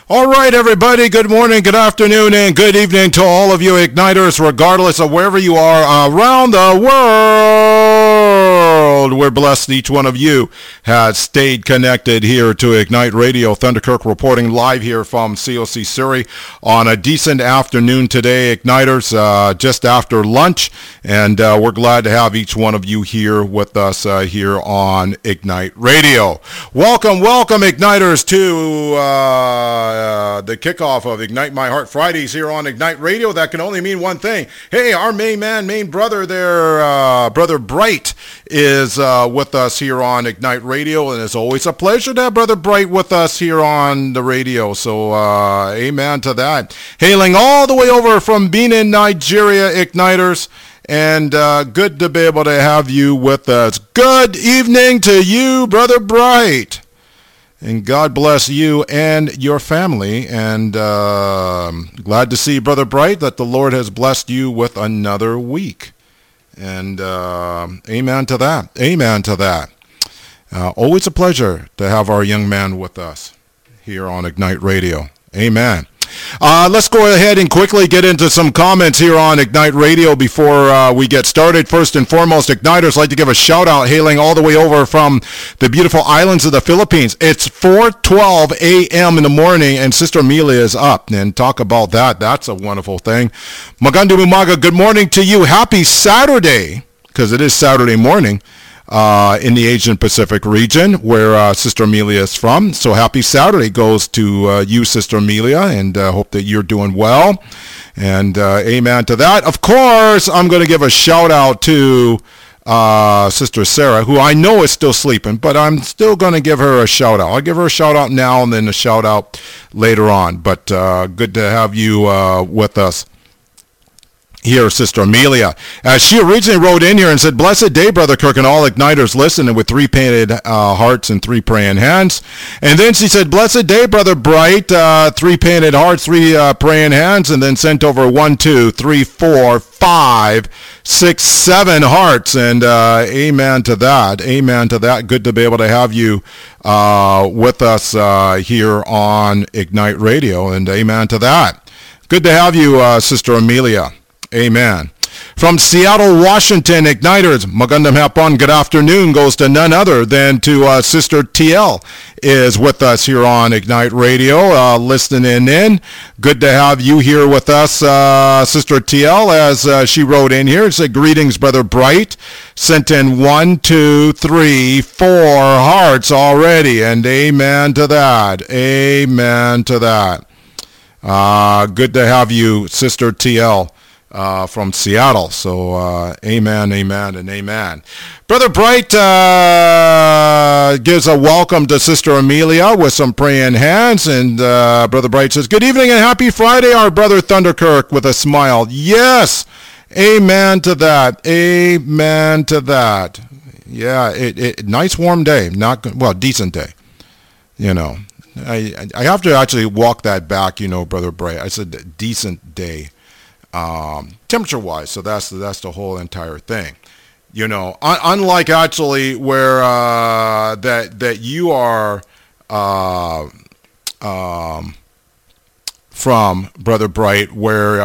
All right, everybody, good morning, good afternoon, and good evening to all of you Igniters, regardless of wherever you are around the world. We're blessed each one of you has stayed connected here to Ignite Radio. Thunder Kirk reporting live here from COC Surrey on a decent afternoon today, Igniters, just after lunch, and we're glad to have each one of you here with us here on Ignite Radio. Welcome, Igniters, to the kickoff of Ignite My Heart Fridays here on Ignite Radio. That can only mean one thing. Hey, our main brother there, Brother Bright, is with us here on Ignite Radio, and it's always a pleasure to have Brother Bright with us here on the radio. So, amen to that. Hailing all the way over from Benin, Nigeria, Igniters, and good to be able to have you with us. Good evening to you, Brother Bright. And God bless you and your family. And glad to see, Brother Bright, that the Lord has blessed you with another week. And amen to that. Amen to that. Always a pleasure to have our young man with us here on Ignite Radio. Amen. Let's go ahead and quickly get into some comments here on Ignite Radio before we get started. First and foremost, Igniters, like to give a shout out, hailing all the way over from the beautiful islands of the Philippines. It's 4:12 a.m. in the morning, and Sister Amelia is up. And talk about that. That's a wonderful thing. Magandang umaga, good morning to you. Happy Saturday, because it is Saturday morning. In the Asian Pacific region where Sister Amelia is from. So happy Saturday goes to you, Sister Amelia, and hope that you're doing well. And amen to that. Of course, I'm going to give a shout out to Sister Sarah, who I know is still sleeping, but I'm still going to give her a shout out. I'll give her a shout out now and then a shout out later on. But good to have you with us here, Sister Amelia. She originally wrote in here and said, "Blessed day, Brother Kirk, and all Igniters listening," with 3 painted hearts and 3 praying hands. And then she said, "Blessed day, Brother Bright," 3 painted hearts, 3 praying hands, and then sent over 1, 2, 3, 4, 5, 6, 7 hearts. And amen to that. Amen to that. Good to be able to have you with us here on Ignite Radio. And amen to that. Good to have you, Sister Amelia. Amen. From Seattle, Washington, Igniters, magandang hapon, good afternoon, goes to none other than to Sister TL is with us here on Ignite Radio, listening in. Good to have you here with us, Sister TL, as she wrote in here. It said, "Greetings, Brother Bright." Sent in 1, 2, 3, 4 hearts already, and amen to that. Amen to that. Good to have you, Sister TL. From Seattle. So amen, amen, and amen. Brother Bright gives a welcome to Sister Amelia with some praying hands, and Brother Bright says, "Good evening and happy Friday, our Brother Thunder Kirk," with a smile. Yes, amen to that. Amen to that. Yeah, nice warm day. Decent day. You know, I have to actually walk that back, Brother Bright. I said decent day. Temperature-wise, so that's the whole entire thing. Unlike actually where that you are from, Brother Bright, where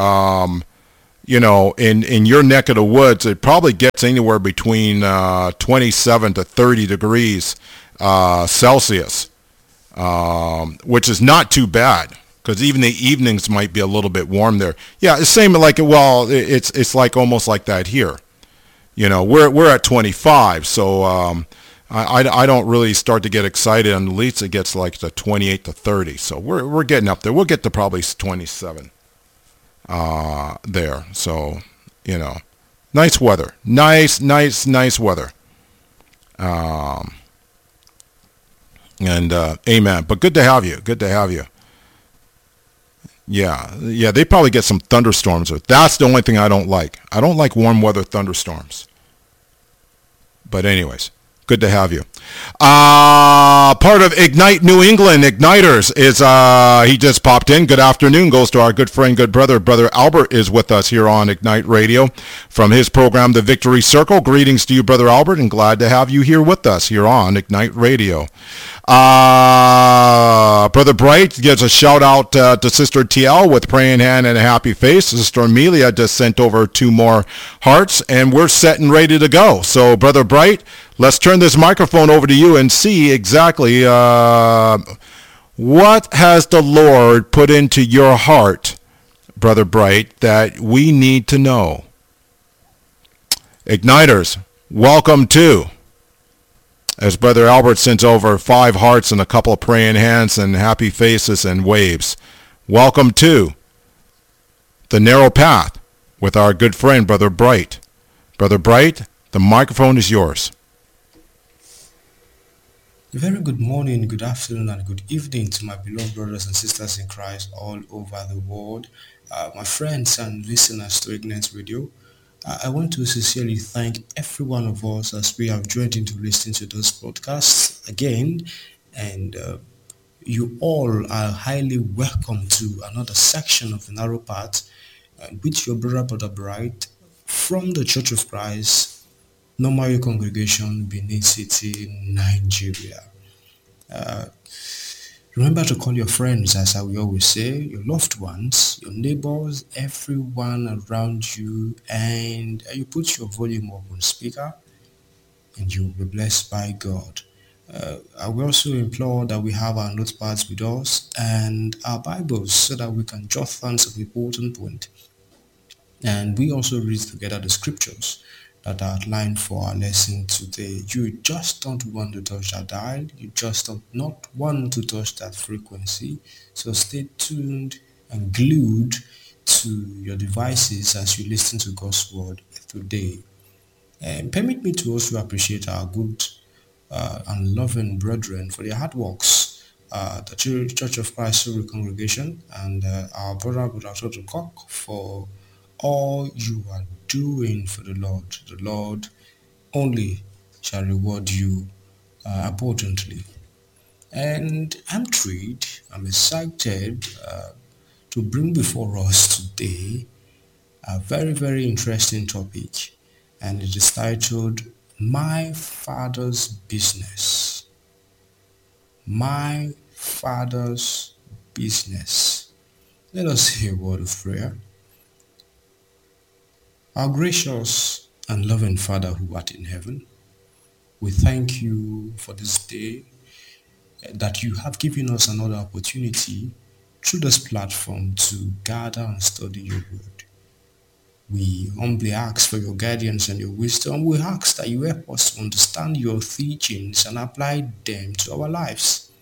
in your neck of the woods, it probably gets anywhere between 27 to 30 degrees Celsius, which is not too bad. Because even the evenings might be a little bit warm there. Yeah, it's same like, it's like almost like that here. We're at 25, so I don't really start to get excited. And at least it gets like to 28 to 30. So we're getting up there. We'll get to probably 27 there. So, nice weather. Nice weather. And amen. But good to have you. Good to have you. Yeah, they probably get some thunderstorms. That's the only thing I don't like. I don't like warm weather thunderstorms. But anyways, good to have you. Part of Ignite New England, Igniters, is, he just popped in. Good afternoon. Goes to our good friend, good brother. Brother Albert is with us here on Ignite Radio from his program, The Victory Circle. Greetings to you, Brother Albert, and glad to have you here with us here on Ignite Radio. Brother Bright gives a shout out to Sister TL with praying hand and a happy face. Sister Amelia just sent over 2 more hearts, and we're set and ready to go. So, Brother Bright, let's turn this microphone over to you and see exactly what has the Lord put into your heart, Brother Bright, that we need to know. Igniters, welcome to. As Brother Albert sends over 5 hearts and a couple of praying hands and happy faces and waves. Welcome to The Narrow Path with our good friend, Brother Bright. Brother Bright, the microphone is yours. Very good morning, good afternoon, and good evening to my beloved brothers and sisters in Christ all over the world. My friends and listeners to Ignite Radio. I want to sincerely thank every one of us as we have joined into listening to this podcast again. And you all are highly welcome to another section of the Narrow Path with your Brother Bright from the Church of Christ, Normal Congregation, Benin City, Nigeria. Remember to call your friends, as I will always say, your loved ones, your neighbors, everyone around you, and you put your volume up on speaker, and you will be blessed by God. I will also implore that we have our notepads with us and our Bibles so that we can jot down some important point. And we also read together the scriptures that are outlined for our lesson today. You just don't want to touch that dial. You just don't not want to touch that frequency. So stay tuned and glued to your devices as you listen to God's word today. And permit me to also appreciate our good and loving brethren for their hard works. The Church of Christ Surrey Congregation and our brother Dr. Cock for all you are doing for the Lord. The Lord only shall reward you abundantly. And I'm thrilled, I'm excited to bring before us today a very, very interesting topic, and it is titled, My Father's Business. My Father's Business. Let us hear a word of prayer. Our gracious and loving Father who art in heaven, we thank you for this day, that you have given us another opportunity through this platform to gather and study your word. We humbly ask for your guidance and your wisdom. We ask that you help us to understand your teachings and apply them to our lives.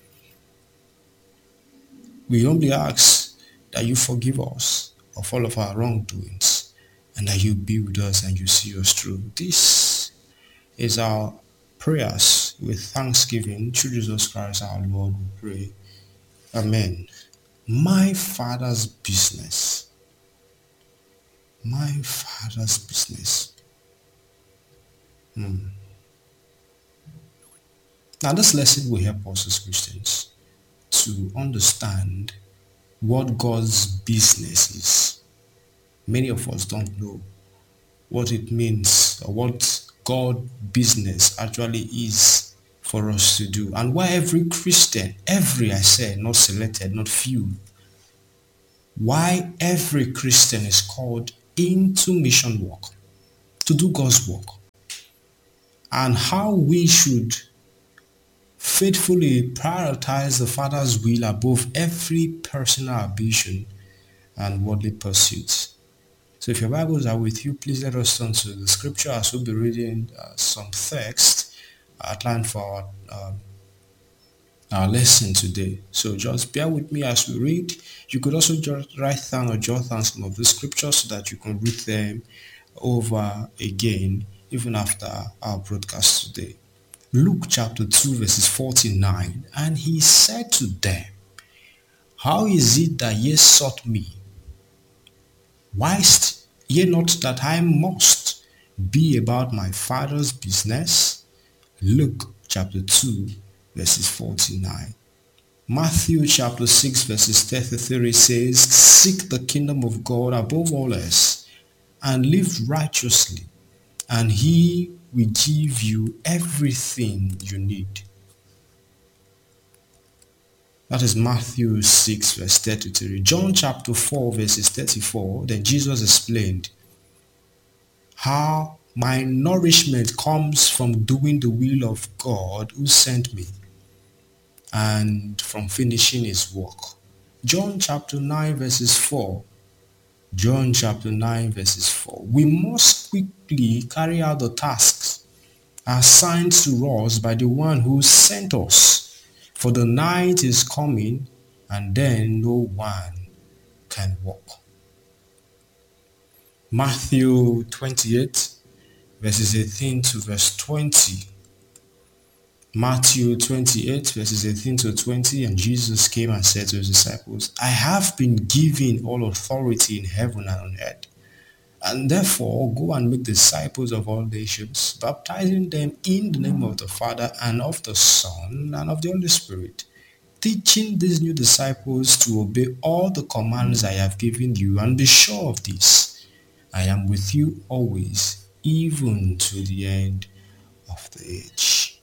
We humbly ask that you forgive us of all of our wrongdoings, and that you be with us and you see us through. This is our prayers with thanksgiving through Jesus Christ our Lord, we pray. Amen. My Father's business. My Father's business. Now this lesson will help us as Christians to understand what God's business is. Many of us don't know what it means or what God's business actually is for us to do, and why every Christian, I say, not selected, not few, why every Christian is called into mission work, to do God's work, and how we should faithfully prioritize the Father's will above every personal ambition and worldly pursuits. So if your Bibles are with you, please let us turn to the scripture as we'll be reading some text outlined for our lesson today. So just bear with me as we read. You could also just write down or jot down some of the scriptures so that you can read them over again even after our broadcast today. Luke chapter 2 verses 49, and he said to them, How is it that ye sought me? Wist ye not that I must be about my Father's business? Luke chapter 2 verses 49. Matthew chapter 6 verses 33 says, Seek the kingdom of God above all else, and live righteously, and he will give you everything you need. That is Matthew 6 verse 33. John chapter 4 verses 34. Then Jesus explained how my nourishment comes from doing the will of God who sent me and from finishing his work. John chapter 9 verses 4. John chapter 9 verses 4. We must quickly carry out the tasks assigned to us by the one who sent us. For the night is coming, and then no one can walk. Matthew 28 verses 18 to verse 20. Matthew 28 verses 18 to 20. And Jesus came and said to his disciples, I have been given all authority in heaven and on earth. And therefore go and make disciples of all nations, baptizing them in the name of the Father and of the Son and of the Holy Spirit, teaching these new disciples to obey all the commands I have given you, and be sure of this, I am with you always, even to the end of the age.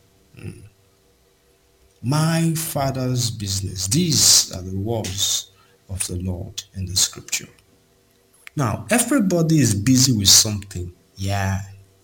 My Father's business. These are the words of the Lord in the scripture. Now, everybody is busy with something. Yeah.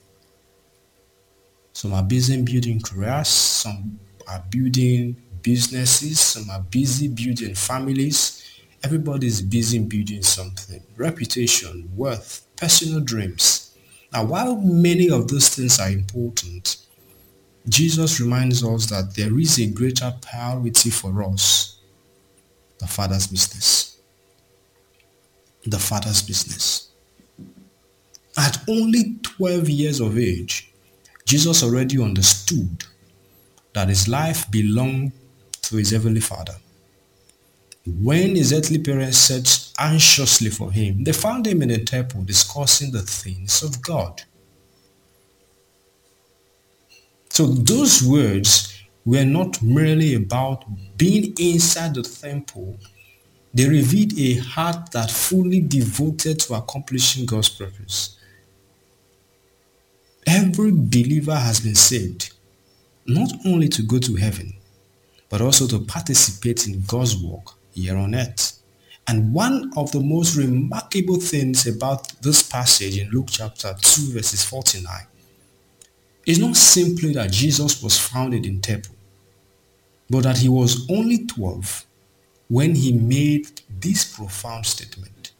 Some are busy building careers. Some are building businesses. Some are busy building families. Everybody is busy building something. Reputation, wealth, personal dreams. Now, while many of those things are important, Jesus reminds us that there is a greater priority for us. The Father's business. The Father's business. At only 12 years of age, Jesus already understood that his life belonged to his heavenly Father. When his earthly parents searched anxiously for him, they found him in a temple discussing the things of God. So those words were not merely about being inside the temple. They revealed a heart that fully devoted to accomplishing God's purpose. Every believer has been saved, not only to go to heaven, but also to participate in God's work here on earth. And one of the most remarkable things about this passage in Luke chapter 2 verses 49 is not simply that Jesus was found in the temple, but that he was only 12 when he made this profound statement.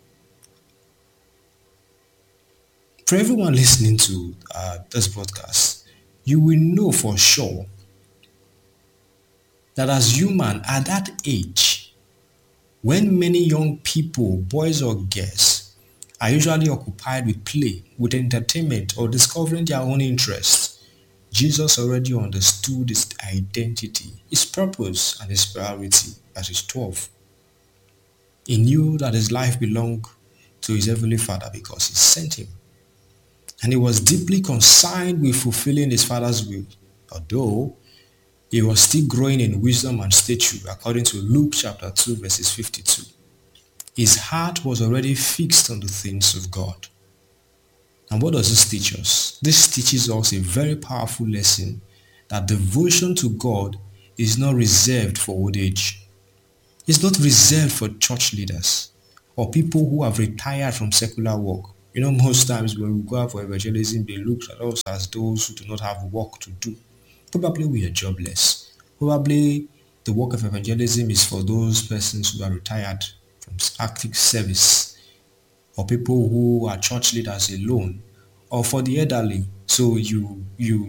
For everyone listening to this broadcast, you will know for sure that as human at that age, when many young people, boys or girls, are usually occupied with play, with entertainment, or discovering their own interests, Jesus already understood his identity, his purpose, and his priority at age 12. He knew that his life belonged to his heavenly Father because he sent him. And he was deeply concerned with fulfilling his Father's will, although he was still growing in wisdom and stature, according to Luke chapter 2 verses 52. His heart was already fixed on the things of God. And what does this teach us? This teaches us a very powerful lesson that devotion to God is not reserved for old age. It's not reserved for church leaders or people who have retired from secular work. You know, most times when we go out for evangelism, they look at us as those who do not have work to do. Probably we are jobless. Probably the work of evangelism is for those persons who are retired from active service, or people who are church leaders alone, or for the elderly. So you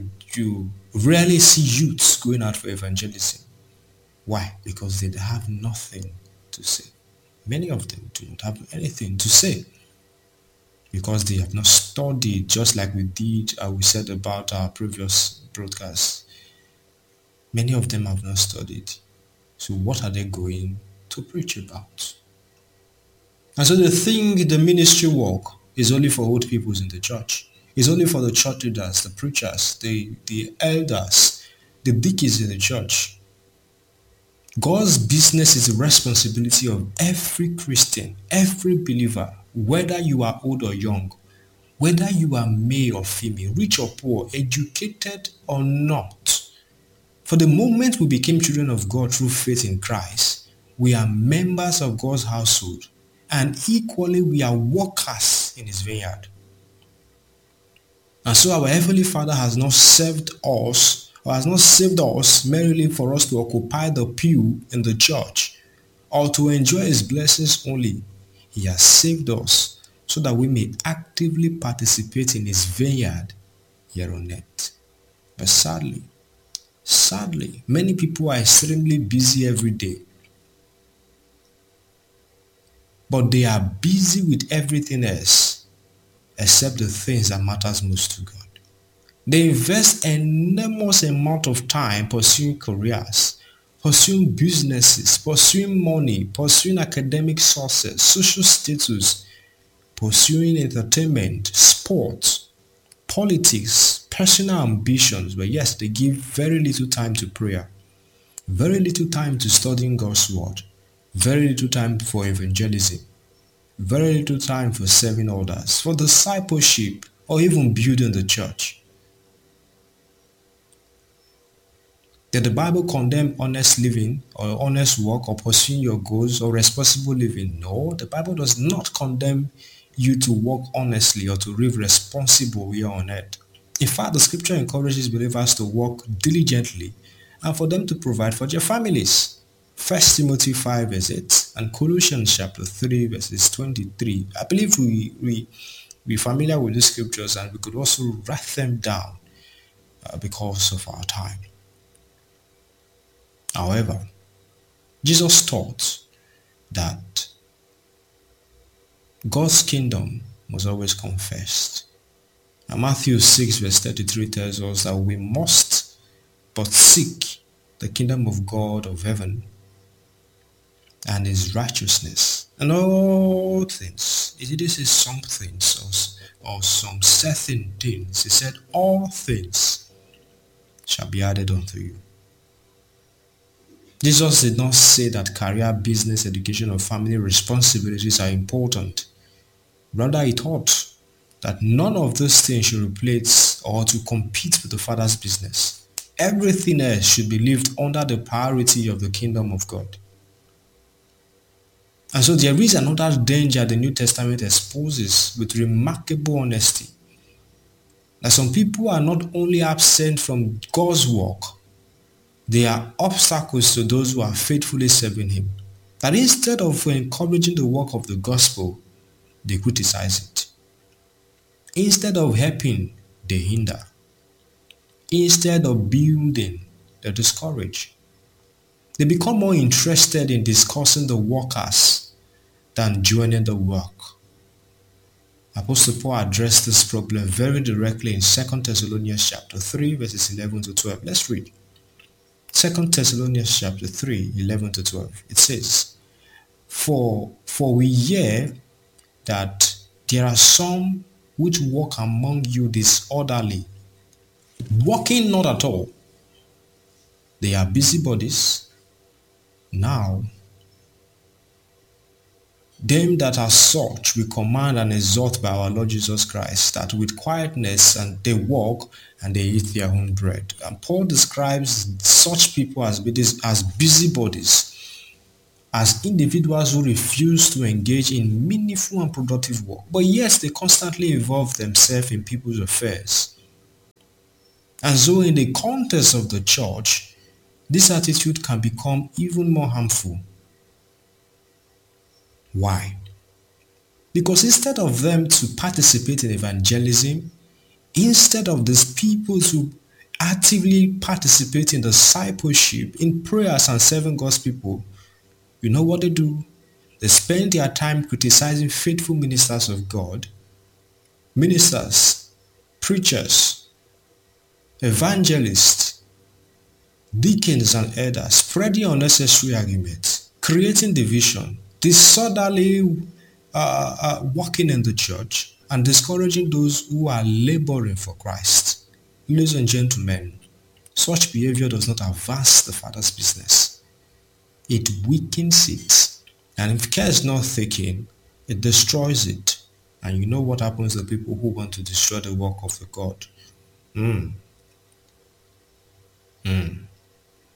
rarely see youths going out for evangelism. Why? Because they have nothing to say. Many of them do not have anything to say because they have not studied, just like we said about our previous broadcast. Many of them have not studied. So what are they going to preach about? And so they think the ministry work is only for old people in the church. It's only for the church leaders, the preachers, the elders, the deacons in the church. God's business is the responsibility of every Christian, every believer, whether you are old or young, whether you are male or female, rich or poor, educated or not. For the moment we became children of God through faith in Christ, we are members of God's household, and equally we are workers in his vineyard. And so our Heavenly Father has not saved us, or has not saved us merely for us to occupy the pew in the church or to enjoy his blessings only. He has saved us so that we may actively participate in his vineyard here on earth. But sadly, many people are extremely busy every day. But they are busy with everything else except the things that matters most to God. They invest enormous amount of time pursuing careers, pursuing businesses, pursuing money, pursuing academic success, social status, pursuing entertainment, sports, politics, personal ambitions. But yes, they give very little time to prayer, very little time to studying God's word, very little time for evangelism, very little time for serving others, for discipleship, or even building the church. Did the Bible condemn honest living or honest work or pursuing your goals or responsible living? No, the Bible does not condemn you to work honestly or to live responsible here on earth. In fact, the scripture encourages believers to work diligently and for them to provide for their families. 1 Timothy 5 verse 8 and Colossians chapter 3 verses 23. I believe we're familiar with these scriptures and we could also write them down because of our time. However, Jesus taught that God's kingdom was always come first. And Matthew 6 verse 33 tells us that we must but seek the kingdom of God of heaven and his righteousness, and all things. He didn't say some things or some certain things. He said all things shall be added unto you. Jesus did not say that career, business, education, or family responsibilities are important. Rather, he taught that none of those things should replace or to compete with the Father's business. Everything else should be lived under the priority of the kingdom of God. And so there is another danger the New Testament exposes with remarkable honesty. That some people are not only absent from God's work, they are obstacles to those who are faithfully serving him. That instead of encouraging the work of the gospel, they criticize it. Instead of helping, they hinder. Instead of building, they discourage. They become more interested in discussing the workers than joining the work. Apostle Paul addressed this problem very directly in 2 Thessalonians chapter 3 verses 11 to 12. Let's read. 2 Thessalonians chapter 3, 11 to 12. It says, For we hear that there are some which walk among you disorderly, walking not at all. They are busybodies. Now, them that are such we command and exhort by our Lord Jesus Christ, that with quietness and they walk and they eat their own bread. And Paul describes such people as busybodies, as individuals who refuse to engage in meaningful and productive work, but yes, they constantly involve themselves in people's affairs. And so in the context of the church, this attitude can become even more harmful. Why? Because instead of them to participate in evangelism, instead of these people to actively participate in discipleship, in prayers and serving God's people, you know what they do? They spend their time criticizing faithful ministers of God, ministers, preachers, evangelists, deacons and elders, spreading unnecessary arguments, creating division, disorderly working in the church, and discouraging those who are laboring for Christ. Ladies and gentlemen, such behavior does not advance the Father's business. It weakens it, and if care is not taken, it destroys it. And you know what happens to people who want to destroy the work of the God?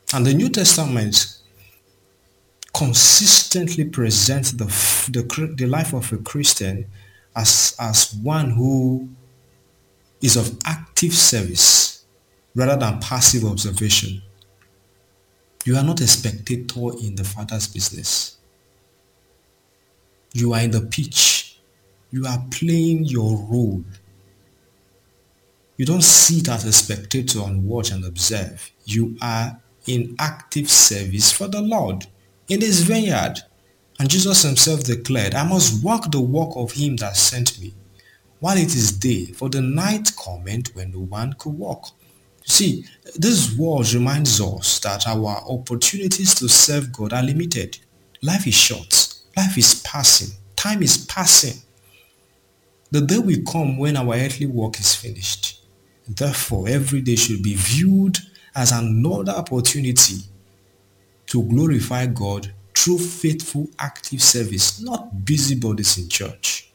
And the New Testament consistently presents the life of a Christian as one who is of active service rather than passive observation. You are not a spectator in the Father's business. You are in the pitch. You are playing your role. You don't sit as a spectator and watch and observe. You are in active service for the Lord in his vineyard. And Jesus himself declared, I must walk the walk of him that sent me, while it is day, for the night cometh when no one could walk. You see, this word reminds us that our opportunities to serve God are limited. Life is short. Life is passing. Time is passing. The day will come when our earthly work is finished. Therefore, every day should be viewed as another opportunity to glorify God through faithful active service, not busybodies in church.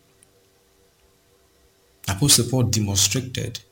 Apostle Paul demonstrated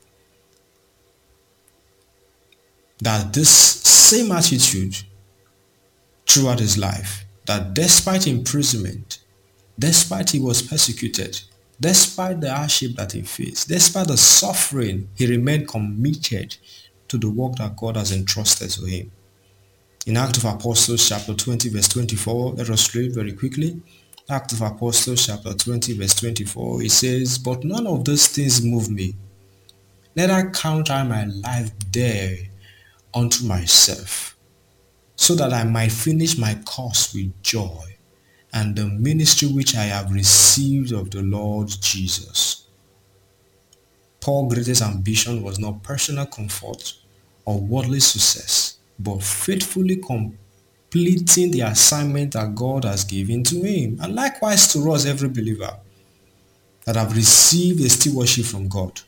that this same attitude throughout his life, that despite imprisonment, despite he was persecuted, despite the hardship that he faced, despite the suffering, he remained committed to the work that God has entrusted to him. In Acts of Apostles chapter 20 verse 24, let us read very quickly. Acts of Apostles chapter 20 verse 24, it says, But none of those things move me, neither count I my life dear unto myself, so that I might finish my course with joy, and the ministry which I have received of the Lord Jesus. Paul's greatest ambition was not personal comfort or worldly success, but faithfully completing the assignment that God has given to him. And likewise to us, every believer that have received a stewardship from God.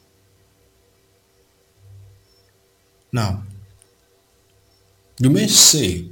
Now, you may say,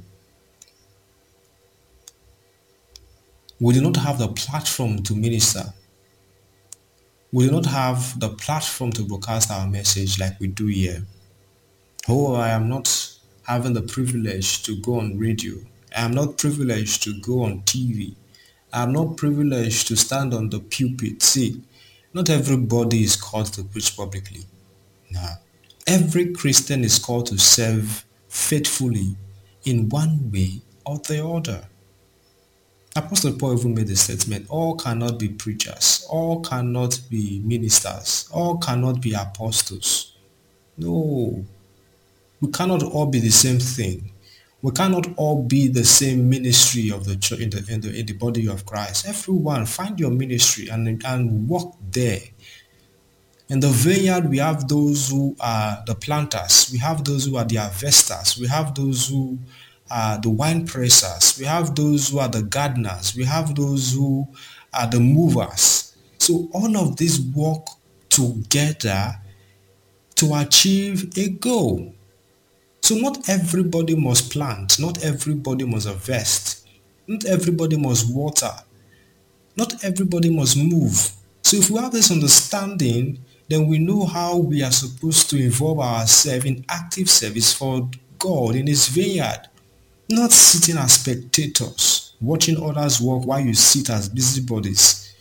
we do not have the platform to minister. We do not have the platform to broadcast our message like we do here. Oh, I am not having the privilege to go on radio. I am not privileged to go on TV. I am not privileged to stand on the pulpit. See, not everybody is called to preach publicly. No. Every Christian is called to serve faithfully in one way or the other. Apostle Paul even made a statement, all cannot be preachers, all cannot be ministers, all cannot be apostles. No, we cannot all be the same thing. We cannot all be the same ministry of the church in the body of Christ. Everyone, find your ministry and walk there. In the vineyard, we have those who are the planters. We have those who are the harvesters. We have those who are the wine pressers. We have those who are the gardeners. We have those who are the movers. So all of these work together to achieve a goal. So not everybody must plant. Not everybody must harvest. Not everybody must water. Not everybody must move. So if we have this understanding, then we know how we are supposed to involve ourselves in active service for God in his vineyard. Not sitting as spectators, watching others work while you sit as busybodies.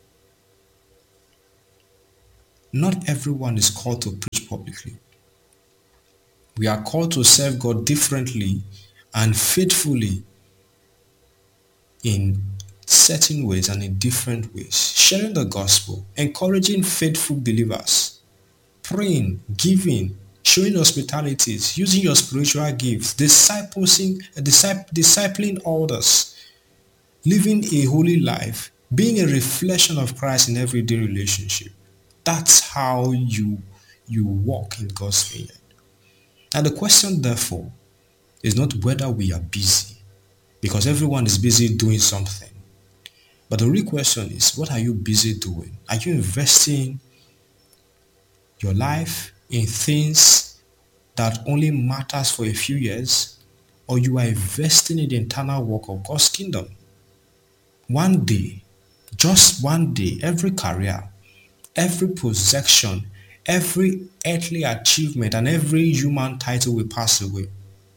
Not everyone is called to preach publicly. We are called to serve God differently and faithfully in certain ways and in different ways. Sharing the gospel, encouraging faithful believers, praying, giving, showing hospitalities, using your spiritual gifts, discipling others, living a holy life, being a reflection of Christ in everyday relationship. That's how you walk in God's vineyard. And the question, therefore, is not whether we are busy, because everyone is busy doing something. But the real question is, what are you busy doing? Are you investing your life in things that only matters for a few years, or you are investing in the internal work of God's kingdom? One day, just one day, every career, every possession, every earthly achievement, and every human title will pass away.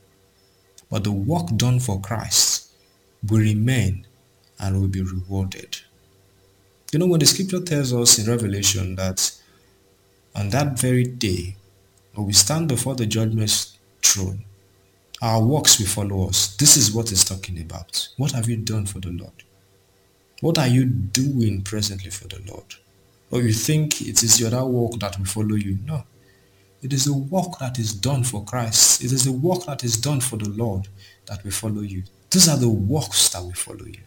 but the work done for Christ will remain and will be rewarded. You know, when the scripture tells us in Revelation that on that very day, when we stand before the judgment throne, our works will follow us. This is what it's talking about. What have you done for the Lord? What are you doing presently for the Lord? Or you think it is your other work that will follow you? No. It is the work that is done for Christ. It is the work that is done for the Lord that will follow you. These are the works that will follow you.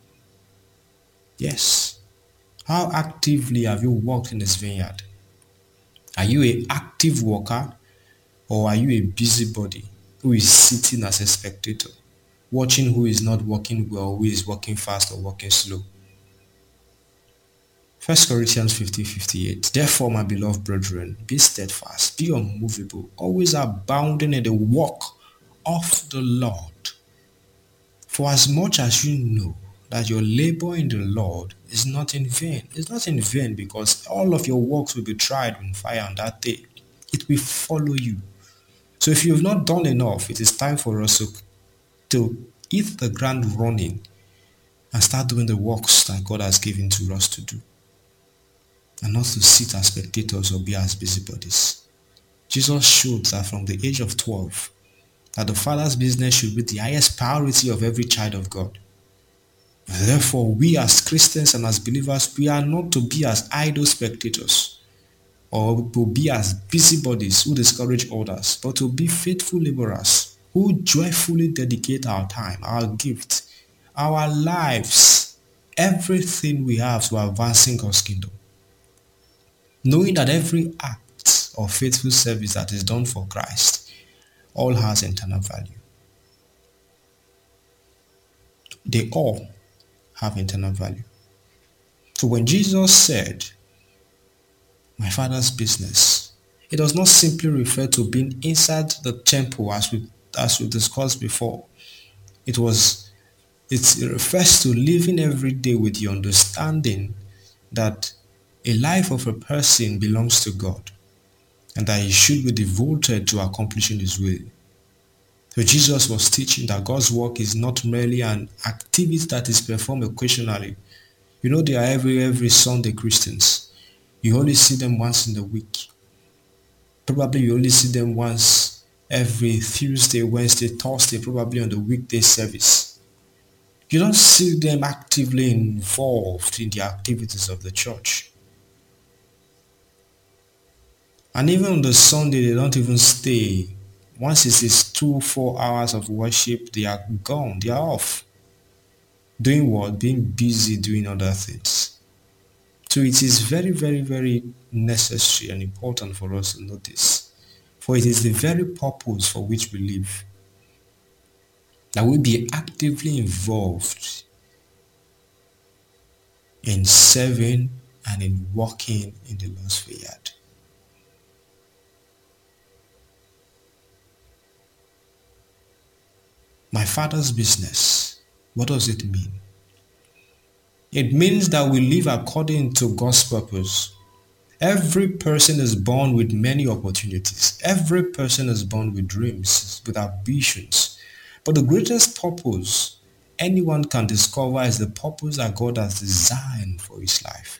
Yes. How actively have you worked in this vineyard? Are you an active worker, or are you a busybody who is sitting as a spectator, watching who is not working well, who is working fast or working slow? 1 Corinthians 15:58. Therefore, my beloved brethren, be steadfast, be unmovable, always abounding in the work of the Lord. For as much as you know that your labor in the Lord is not in vain. It's not in vain because all of your works will be tried in fire on that day. It will follow you. So if you have not done enough, it is time for us to hit the ground running and start doing the works that God has given to us to do. And not to sit as spectators or be as busybodies. Jesus showed that from the age of 12, that the Father's business should be the highest priority of every child of God. Therefore, we as Christians and as believers, we are not to be as idle spectators or to be as busybodies who discourage others, but to be faithful laborers who joyfully dedicate our time, our gift, our lives, everything we have to advancing God's kingdom. Knowing that every act of faithful service that is done for Christ all has eternal value. They all have eternal value. So when Jesus said, my Father's business, it does not simply refer to being inside the temple as we discussed before. It refers to living every day with the understanding that a life of a person belongs to God and that he should be devoted to accomplishing his will. So Jesus was teaching that God's work is not merely an activity that is performed occasionally. You know, they are every Sunday Christians. You only see them once in the week. Probably you only see them once every Tuesday, Wednesday, Thursday, probably on the weekday service. You don't see them actively involved in the activities of the church. And even on the Sunday, they don't even stay. Once it is 2-4 hours of worship, they are gone, they are off. Doing what? Being busy doing other things. So it is very, very, very necessary and important for us to notice. For it is the very purpose for which we live. That we be actively involved in serving and in working in the Lord's vineyard. My Father's business, what does it mean? It means that we live according to God's purpose. Every person is born with many opportunities. Every person is born with dreams, with ambitions. But the greatest purpose anyone can discover is the purpose that God has designed for his life.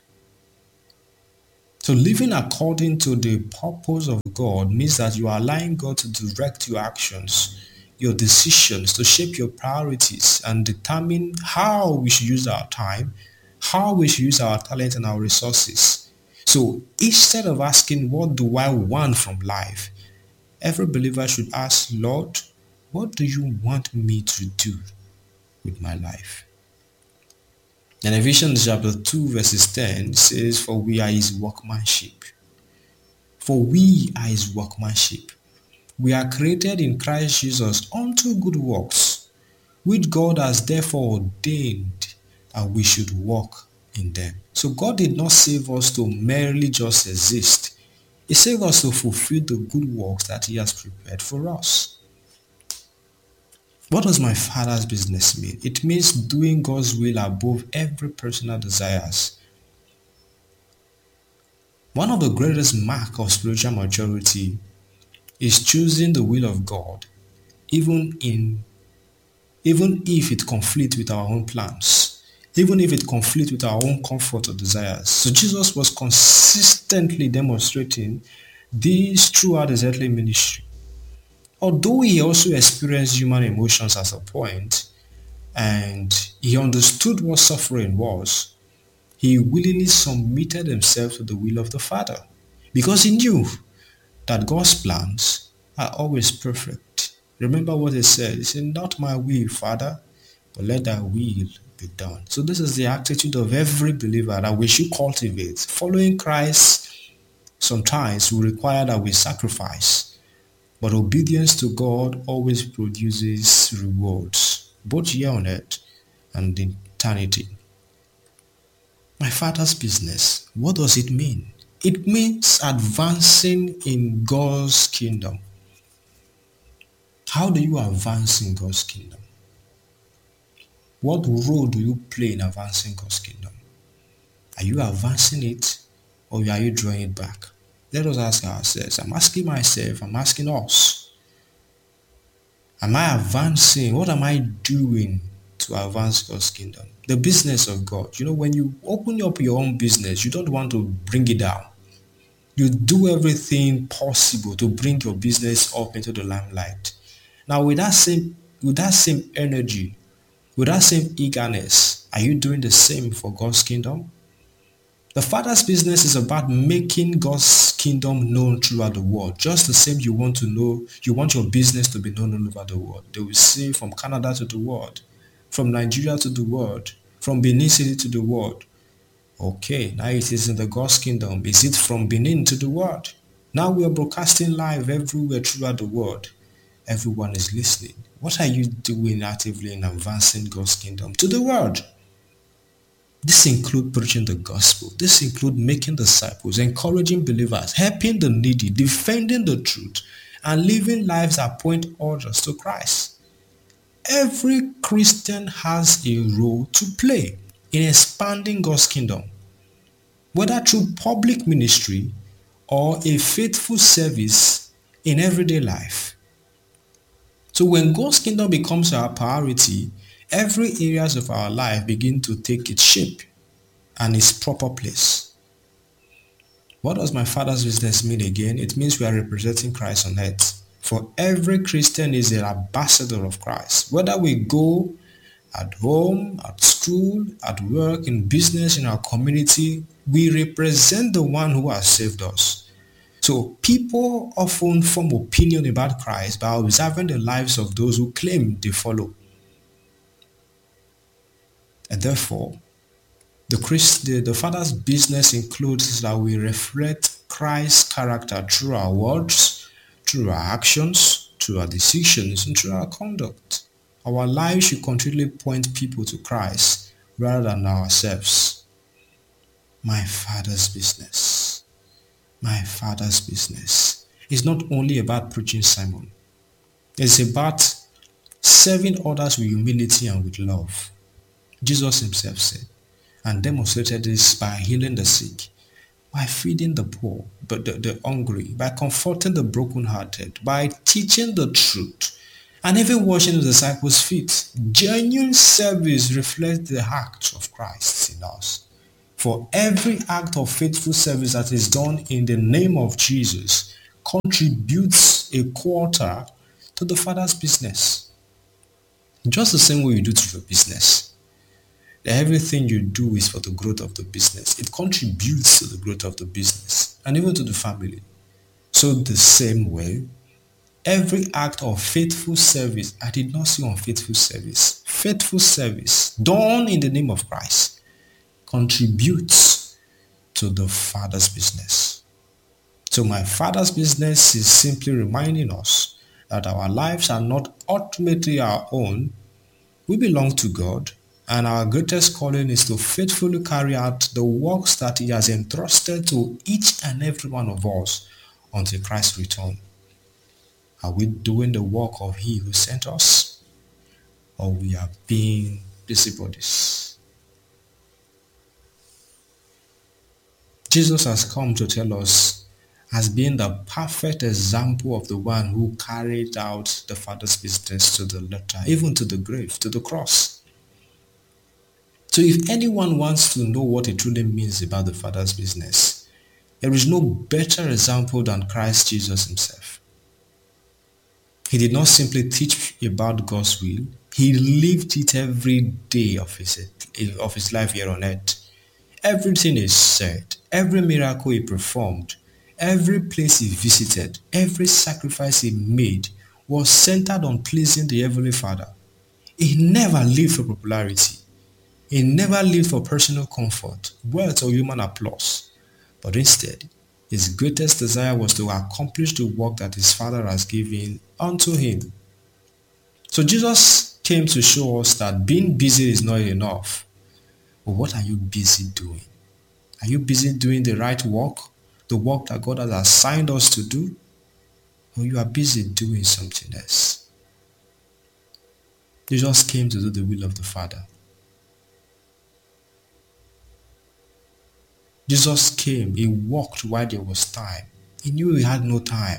So living according to the purpose of God means that you are allowing God to direct your actions, your decisions, to shape your priorities and determine how we should use our time, how we should use our talent and our resources. So instead of asking, what do I want from life? Every believer should ask, Lord, what do you want me to do with my life? And Ephesians chapter 2 verses 10 says, for we are his workmanship. For we are his workmanship. We are created in Christ Jesus unto good works, which God has therefore ordained that we should walk in them. So God did not save us to merely just exist. He saved us to fulfill the good works that he has prepared for us. What does my Father's business mean? It means doing God's will above every personal desires. One of the greatest marks of spiritual maturity is choosing the will of God, even in even if it conflicts with our own plans, even if it conflicts with our own comfort or desires. So Jesus was consistently demonstrating this throughout his earthly ministry. Although he also experienced human emotions at a point, and he understood what suffering was, he willingly submitted himself to the will of the Father because he knew that God's plans are always perfect. Remember what he said. He said, "Not my will, Father, but let thy will be done." So this is the attitude of every believer that we should cultivate. Following Christ sometimes will require that we sacrifice, but obedience to God always produces rewards, both here on earth and in eternity. My Father's business, what does it mean? It means advancing in God's kingdom. How do you advance in God's kingdom? What role do you play in advancing God's kingdom? Are you advancing it, or are you drawing it back? Let us ask ourselves. I'm asking myself, I'm asking us. Am I advancing? What am I doing to advance God's kingdom? The business of God. You know, when you open up your own business, you don't want to bring it down. You do everything possible to bring your business up into the limelight. Now, with that same energy, with that same eagerness, are you doing the same for God's kingdom? The Father's business is about making God's kingdom known throughout the world. Just the same you want your business to be known all over the world. They will see from Canada to the world, from Nigeria to the world, from Benin City to the world. Okay, now it is in the God's kingdom. Is it from Benin to the world? Now we are broadcasting live everywhere throughout the world. Everyone is listening. What are you doing actively in advancing God's kingdom to the world? This includes preaching the gospel. This includes making disciples, encouraging believers, helping the needy, defending the truth, and living lives that point others to Christ. Every Christian has a role to play in expanding God's kingdom, whether through public ministry or a faithful service in everyday life. So when God's kingdom becomes our priority, every areas of our life begin to take its shape and its proper place. What does my Father's business mean again? It means we are representing Christ on earth. For every Christian is an ambassador of Christ. Whether we go at home, at school, at work, in business, in our community, we represent the one who has saved us. So people often form opinion about Christ by observing the lives of those who claim they follow. And therefore, the Father's business includes that we reflect Christ's character through our words, through our actions, through our decisions, and through our conduct. Our lives should continually point people to Christ rather than ourselves. My Father's business. My Father's business is not only about preaching sermon. It's about serving others with humility and with love. Jesus himself said, and demonstrated this by healing the sick, by feeding the poor, but the hungry, by comforting the brokenhearted, by teaching the truth, and even washing the disciples' feet. Genuine service reflects the act of Christ in us. For every act of faithful service that is done in the name of Jesus contributes a quarter to the Father's business. Just the same way you do to your business. Everything you do is for the growth of the business. It contributes to the growth of the business and even to the family. So the same way, every act of faithful service, I did not say unfaithful service, faithful service done in the name of Christ contributes to the Father's business. So my Father's business is simply reminding us that our lives are not ultimately our own. We belong to God. And our greatest calling is to faithfully carry out the works that he has entrusted to each and every one of us until Christ's return. Are we doing the work of he who sent us? Or we are being busybodies? Jesus has come to tell us as being the perfect example of the one who carried out the Father's business to the letter, even to the grave, to the cross. So if anyone wants to know what it truly means about the Father's business, there is no better example than Christ Jesus himself. He did not simply teach about God's will, he lived it every day of his life here on earth. Everything he said, every miracle he performed, every place he visited, every sacrifice he made was centered on pleasing the Heavenly Father. He never lived for popularity. He never lived for personal comfort, wealth, or human applause. But instead, his greatest desire was to accomplish the work that his Father has given unto him. So Jesus came to show us that being busy is not enough. But what are you busy doing? Are you busy doing the right work? The work that God has assigned us to do? Or you are busy doing something else? Jesus came to do the will of the Father. Jesus came, he walked while there was time. He knew he had no time.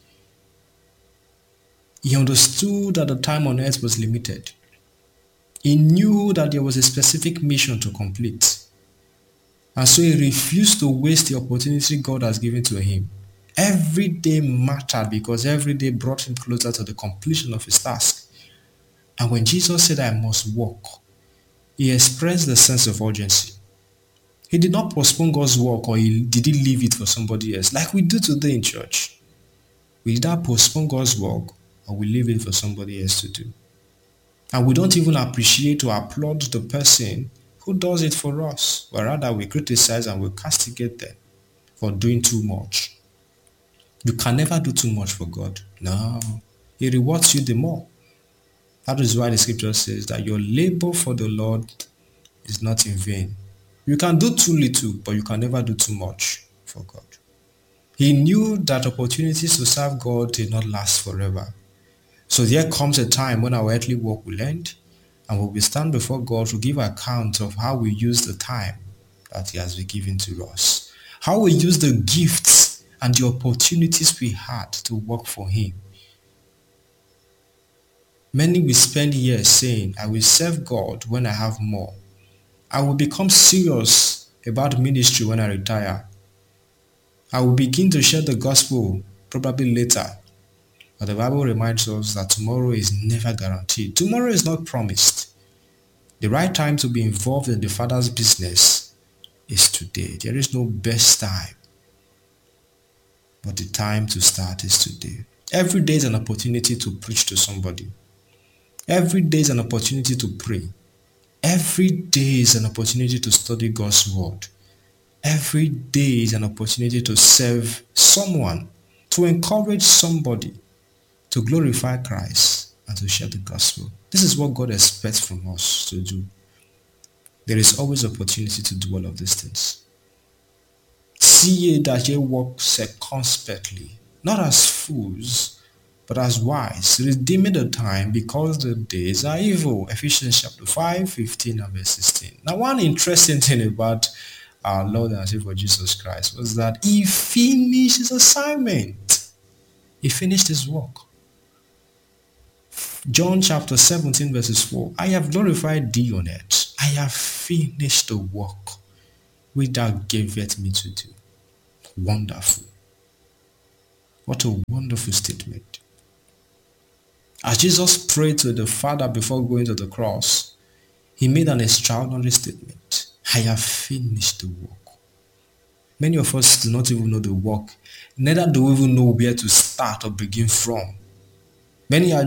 He understood that the time on earth was limited. He knew that there was a specific mission to complete. And so he refused to waste the opportunity God has given to him. Every day mattered because every day brought him closer to the completion of his task. And when Jesus said, I must walk, he expressed the sense of urgency. He did not postpone God's work or did he leave it for somebody else like we do today in church. We either postpone God's work or we leave it for somebody else to do. And we don't even appreciate or applaud the person who does it for us, but rather we criticize and we castigate them for doing too much. You can never do too much for God. No, he rewards you the more. That is why the scripture says that your labor for the Lord is not in vain. You can do too little, but you can never do too much for God. He knew that opportunities to serve God did not last forever. So there comes a time when our earthly work will end, and we will stand before God to give account of how we use the time that he has been given to us. How we use the gifts and the opportunities we had to work for him. Many will spend years saying, I will serve God when I have more. I will become serious about ministry when I retire. I will begin to share the gospel probably later. But the Bible reminds us that tomorrow is never guaranteed. Tomorrow is not promised. The right time to be involved in the Father's business is today. There is no best time. But the time to start is today. Every day is an opportunity to preach to somebody. Every day is an opportunity to pray. Every day is an opportunity to study God's word. Every day is an opportunity to serve someone, to encourage somebody, to glorify Christ, and to share the gospel. This is what God expects from us to do. There is always opportunity to do all of these things. See ye that ye walk circumspectly, not as fools, but as wise, redeeming the time because the days are evil. Ephesians chapter 5, 15 and verse 16. Now one interesting thing about our Lord and Savior Jesus Christ was that he finished his assignment. He finished his work. John chapter 17 verses 4. I have glorified thee on earth. I have finished the work which thou gavest me to do. Wonderful. What a wonderful statement. As Jesus prayed to the Father before going to the cross, he made an extraordinary statement. I have finished the work. Many of us do not even know the work. Neither do we even know where to start or begin from. Many have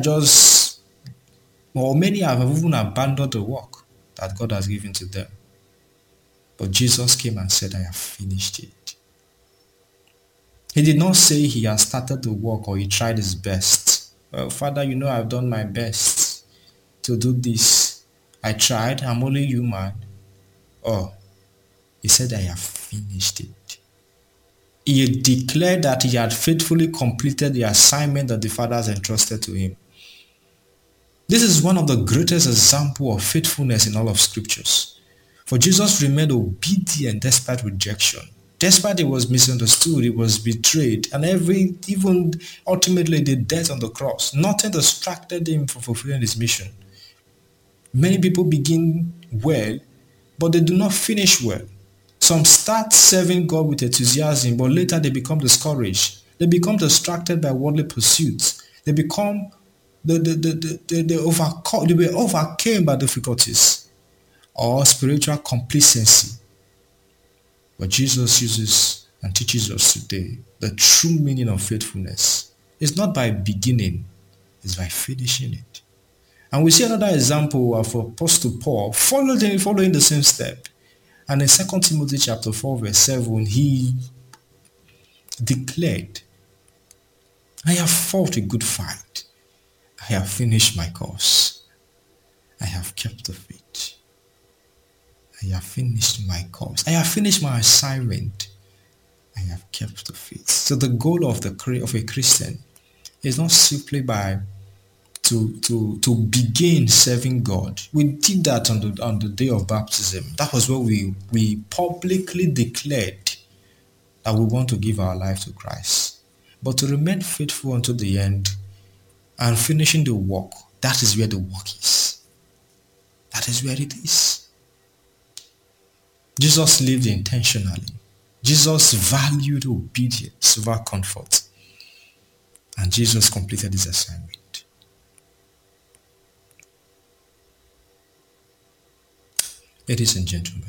even abandoned the work that God has given to them. But Jesus came and said, I have finished it. He did not say he has started the work or he tried his best. Well, Father, you know I've done my best to do this. I tried. I'm only human. Oh, he said, I have finished it. He declared that he had faithfully completed the assignment that the Father has entrusted to him. This is one of the greatest examples of faithfulness in all of scriptures. For Jesus remained obedient despite rejection. Despite it was misunderstood, it was betrayed, and even ultimately the death on the cross, nothing distracted him from fulfilling his mission. Many people begin well, but they do not finish well. Some start serving God with enthusiasm, but later they become discouraged. They become distracted by worldly pursuits. They become they were overcome by difficulties or spiritual complacency. But Jesus uses and teaches us today the true meaning of faithfulness. It's not by beginning, it's by finishing it. And we see another example of Apostle Paul following the same step. And in 2 Timothy chapter 4, verse 7, he declared, I have fought a good fight. I have finished my course. I have kept the faith. I have finished my course. I have finished my assignment. I have kept the faith. So the goal of a Christian is not simply to begin serving God. We did that on the day of baptism. That was where we publicly declared that we want to give our life to Christ. But to remain faithful until the end and finishing the work, that is where the work is. That is where it is. Jesus lived intentionally. Jesus valued obedience over comfort. And Jesus completed his assignment. Ladies and gentlemen,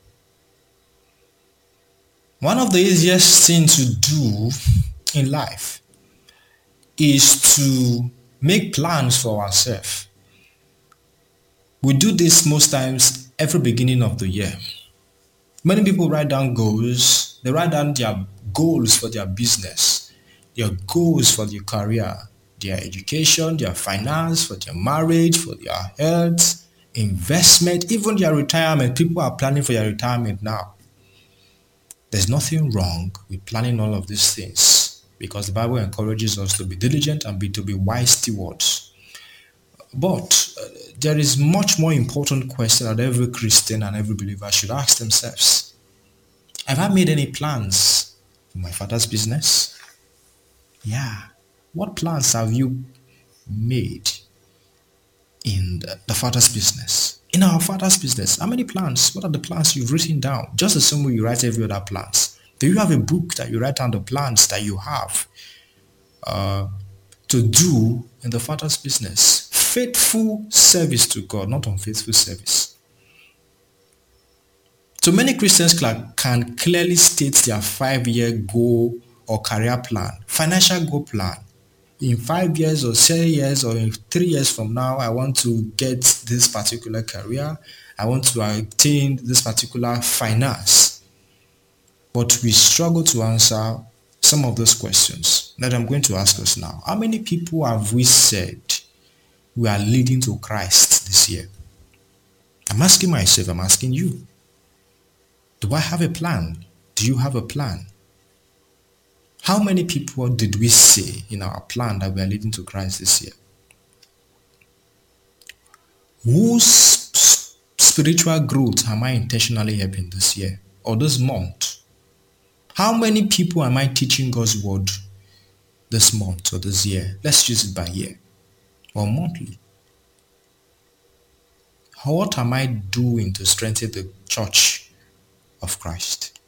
one of the easiest things to do in life is to make plans for ourselves. We do this most times every beginning of the year. Many people write down goals. They write down their goals for their business, their goals for their career, their education, their finance, for their marriage, for their health, investment, even their retirement. People are planning for their retirement now. There's nothing wrong with planning all of these things because the Bible encourages us to be diligent and to be wise stewards. But there is much more important question that every Christian and every believer should ask themselves. Have I made any plans for my Father's business? Yeah. What plans have you made in the Father's business? In our Father's business, how many plans? What are the plans you've written down? Just the same way you write every other plans. Do you have a book that you write down the plans that you have to do in the Father's business? Faithful service to God, not unfaithful service. So many Christians can clearly state their 5-year goal or career plan, financial goal plan. In 5 years or 7 years or in 3 years from now, I want to get this particular career. I want to attain this particular finance. But we struggle to answer some of those questions that I'm going to ask us now. How many people have we said we are leading to Christ this year? I'm asking myself, I'm asking you. Do I have a plan? Do you have a plan? How many people did we say in our plan that we are leading to Christ this year? Whose spiritual growth am I intentionally helping this year or this month? How many people am I teaching God's word this month or this year? Let's use it by year or monthly. What am I doing to strengthen the church of Christ?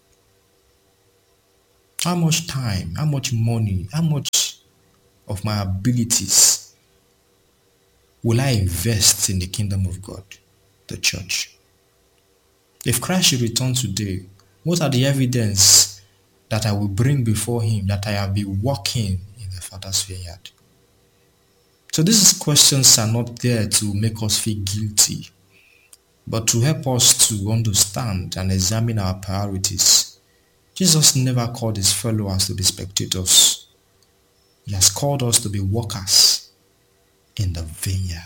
How much time, how much money, how much of my abilities will I invest in the kingdom of God, the church? If Christ should return today, what are the evidence that I will bring before him that I have been walking in the Father's vineyard? So these questions are not there to make us feel guilty, but to help us to understand and examine our priorities. Jesus never called his followers to be spectators. He has called us to be workers in the vineyard.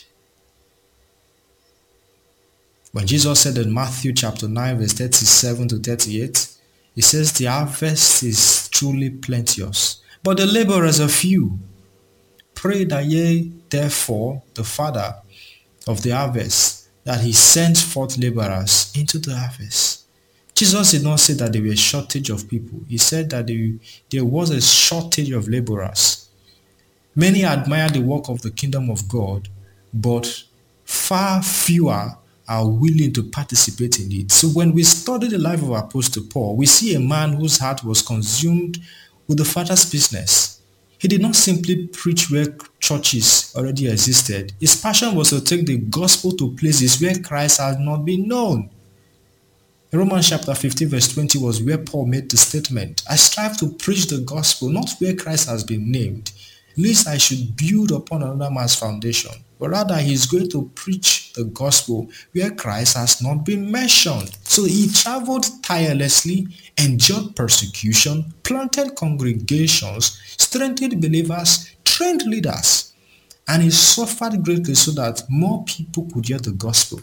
When Jesus said in Matthew chapter 9 verse 37 to 38, he says the harvest is truly plenteous, but the laborers are few. Pray that ye therefore the Father of the harvest, that he sends forth laborers into the harvest. Jesus did not say that there were a shortage of people. He said that there was a shortage of laborers. Many admire the work of the kingdom of God, but far fewer are willing to participate in it. So when we study the life of Apostle Paul, we see a man whose heart was consumed with the Father's business. He did not simply preach where churches already existed. His passion was to take the gospel to places where Christ had not been known. Romans chapter 15 verse 20 was where Paul made the statement, I strive to preach the gospel, not where Christ has been named, lest I should build upon another man's foundation. But rather he is going to preach the gospel where Christ has not been mentioned. So he traveled tirelessly, endured persecution, planted congregations, strengthened believers, trained leaders, and he suffered greatly so that more people could hear the gospel.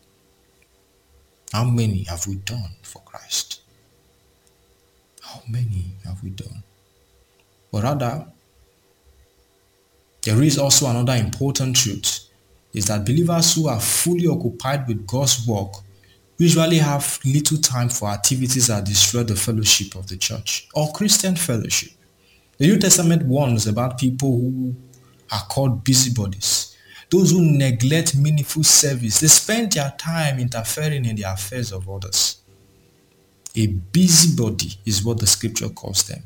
How many have we done for Christ? How many have we done? But rather, there is also another important truth, is that believers who are fully occupied with God's work usually have little time for activities that destroy the fellowship of the church or Christian fellowship. The New Testament warns about people who are called busybodies. Those who neglect meaningful service, they spend their time interfering in the affairs of others. A busybody is what the scripture calls them.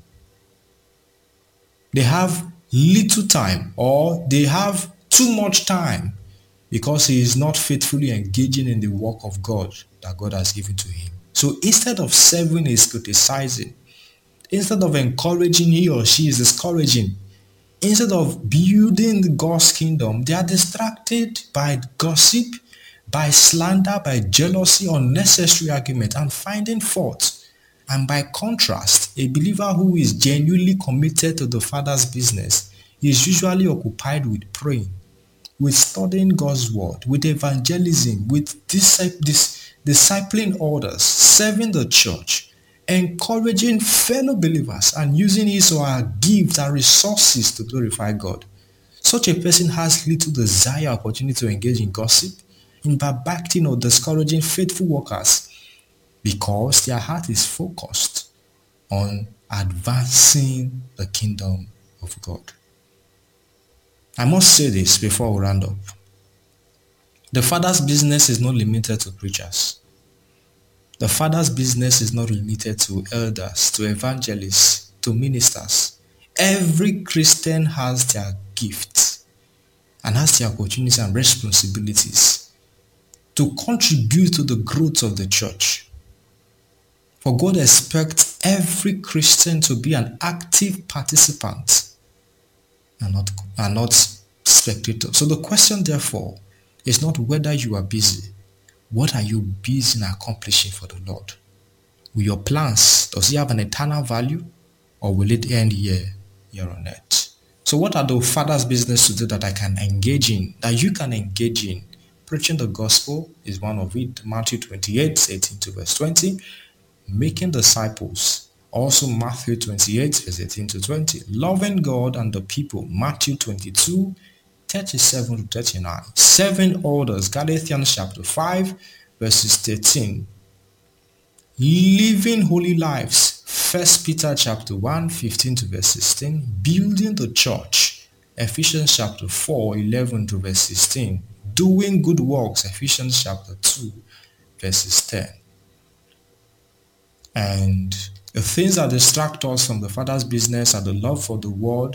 They have little time, or they have too much time because he is not faithfully engaging in the work of God that God has given to him. So instead of serving, he is criticizing. Instead of encouraging, he or she is discouraging. Instead of building God's kingdom, they are distracted by gossip, by slander, by jealousy, unnecessary argument, and finding fault. And by contrast, a believer who is genuinely committed to the Father's business is usually occupied with praying, with studying God's word, with evangelism, with discipling others, serving the church, encouraging fellow believers, and using his or her gifts and resources to glorify God. Such a person has little desire or opportunity to engage in gossip, in backbiting or discouraging faithful workers, because their heart is focused on advancing the kingdom of God. I must say this before we round up. The Father's business is not limited to preachers. The Father's business is not limited to elders, to evangelists, to ministers. Every Christian has their gifts and has the opportunities and responsibilities to contribute to the growth of the church. For God expects every Christian to be an active participant and not spectator. So the question, therefore, is not whether you are busy. What are you busy in accomplishing for the Lord? Will your plans, does it have an eternal value, or will it end here on earth? So what are the Father's business to do that I can engage in, that you can engage in? Preaching the gospel is one of it. Matthew 28, 18 to verse 20. Making disciples. Also Matthew 28, verse 18 to 20. Loving God and the people. Matthew 22, 37 to 39. Serving others. Galatians chapter 5, verses 13. Living holy lives. 1 Peter chapter 1, 15 to verse 16. Building the church. Ephesians chapter 4, 11 to verse 16. Doing good works. Ephesians chapter 2, verses 10. And the things that distract us from the Father's business are the love for the world,